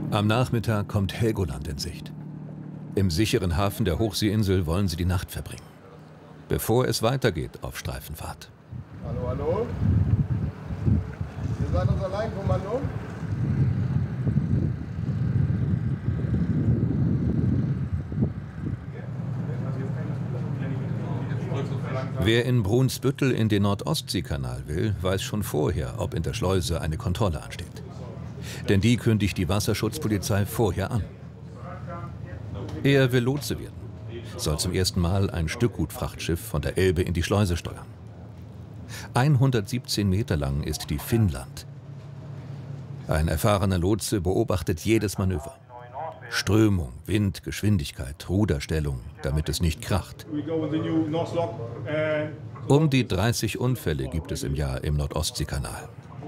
Am Nachmittag kommt Helgoland in Sicht. Im sicheren Hafen der Hochseeinsel wollen sie die Nacht verbringen, bevor es weitergeht auf Streifenfahrt. Hallo, hallo? Ihr seid unser Alleinkommando? Wer in Brunsbüttel in den Nordostseekanal will, weiß schon vorher, ob in der Schleuse eine Kontrolle ansteht. Denn die kündigt die Wasserschutzpolizei vorher an. Er will Lotse werden, soll zum ersten Mal ein Stückgutfrachtschiff von der Elbe in die Schleuse steuern. 117 Meter lang ist die Finnland. Ein erfahrener Lotse beobachtet jedes Manöver. Strömung, Wind, Geschwindigkeit, Ruderstellung, damit es nicht kracht. Um die 30 Unfälle gibt es im Jahr im Nordostseekanal.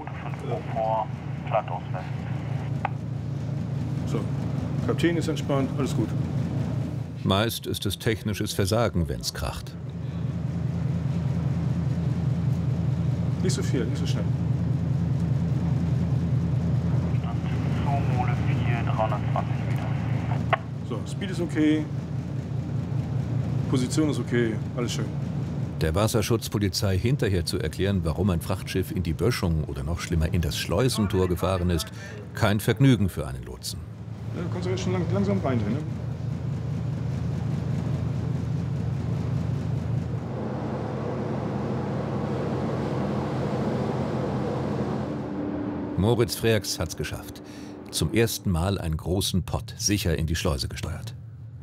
So, Kapitän ist entspannt, alles gut. Meist ist es technisches Versagen, wenn es kracht. Nicht so viel, nicht so schnell. Mole 4, 320 Meter. So, Speed ist okay, Position ist okay, alles schön. Der Wasserschutzpolizei hinterher zu erklären, warum ein Frachtschiff in die Böschung oder noch schlimmer in das Schleusentor gefahren ist, kein Vergnügen für einen Lotsen. Ja, du kannst ja jetzt schon langsam reindrehen, ne? Moritz Freaks hat's geschafft. Zum ersten Mal einen großen Pott sicher in die Schleuse gesteuert.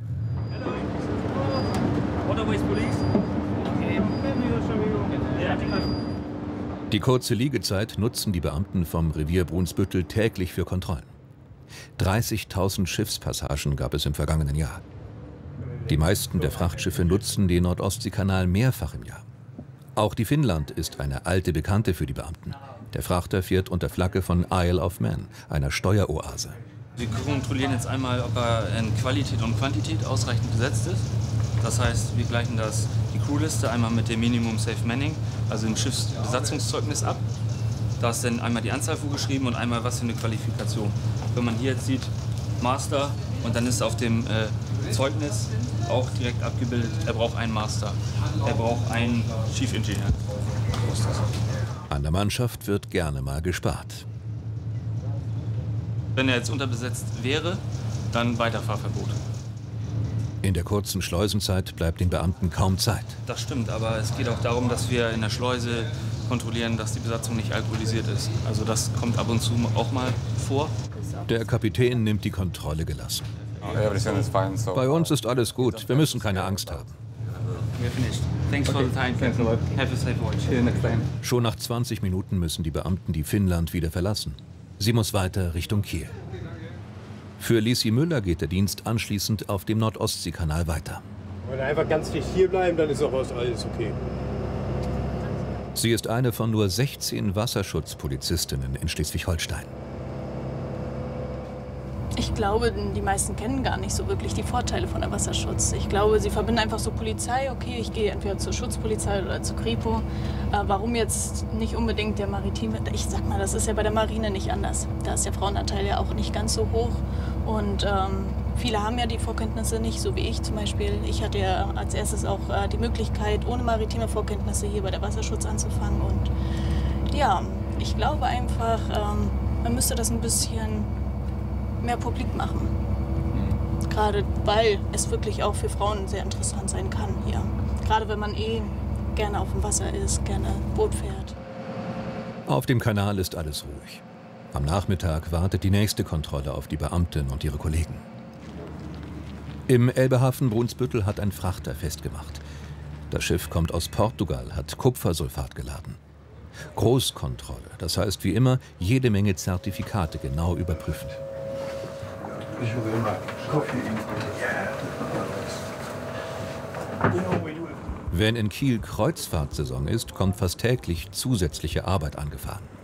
Die kurze Liegezeit nutzen die Beamten vom Revier Brunsbüttel täglich für Kontrollen. 30.000 Schiffspassagen gab es im vergangenen Jahr. Die meisten der Frachtschiffe nutzen den Nordostseekanal mehrfach im Jahr. Auch die Finnland ist eine alte Bekannte für die Beamten. Der Frachter fährt unter Flagge von Isle of Man, einer Steueroase. Wir kontrollieren jetzt einmal, ob er in Qualität und Quantität ausreichend besetzt ist. Das heißt, wir gleichen die Crewliste einmal mit dem Minimum Safe Manning, also dem Schiffsbesatzungszeugnis ab. Da ist dann einmal die Anzahl vorgeschrieben und einmal was für eine Qualifikation. Wenn man hier jetzt sieht, Master, und dann ist auf dem Zeugnis auch direkt abgebildet, er braucht einen Master, er braucht einen Chief Engineer. So ist das. An der Mannschaft wird gerne mal gespart. Wenn er jetzt unterbesetzt wäre, dann Weiterfahrverbot. In der kurzen Schleusenzeit bleibt den Beamten kaum Zeit. Das stimmt, aber es geht auch darum, dass wir in der Schleuse kontrollieren, dass die Besatzung nicht alkoholisiert ist. Also das kommt ab und zu auch mal vor. Der Kapitän nimmt die Kontrolle gelassen. Bei uns ist alles gut, wir müssen keine Angst haben. Schon nach 20 Minuten müssen die Beamten die Finnland wieder verlassen. Sie muss weiter Richtung Kiel. Für Lisi Müller geht der Dienst anschließend auf dem Nordostseekanal weiter. Wenn wir einfach ganz dicht hier bleiben, dann ist auch alles okay. Sie ist eine von nur 16 Wasserschutzpolizistinnen in Schleswig-Holstein. Ich glaube, die meisten kennen gar nicht so wirklich die Vorteile von der Wasserschutz. Ich glaube, sie verbinden einfach so Polizei, okay, ich gehe entweder zur Schutzpolizei oder zur Kripo. Warum jetzt nicht unbedingt der Maritime? Ich sag mal, das ist ja bei der Marine nicht anders. Da ist der Frauenanteil ja auch nicht ganz so hoch. Und viele haben ja die Vorkenntnisse nicht, so wie ich zum Beispiel. Ich hatte ja als erstes auch die Möglichkeit, ohne maritime Vorkenntnisse hier bei der Wasserschutz anzufangen. Und ja, ich glaube einfach, man müsste das ein bisschen mehr publik machen. Gerade weil es wirklich auch für Frauen sehr interessant sein kann hier. Gerade wenn man gerne auf dem Wasser ist, gerne Boot fährt. Auf dem Kanal ist alles ruhig. Am Nachmittag wartet die nächste Kontrolle auf die Beamtin und ihre Kollegen. Im Elbehafen Brunsbüttel hat ein Frachter festgemacht. Das Schiff kommt aus Portugal, hat Kupfersulfat geladen. Großkontrolle, das heißt wie immer jede Menge Zertifikate genau überprüfen. Wenn in Kiel Kreuzfahrtsaison ist, kommt fast täglich zusätzliche Arbeit angefahren.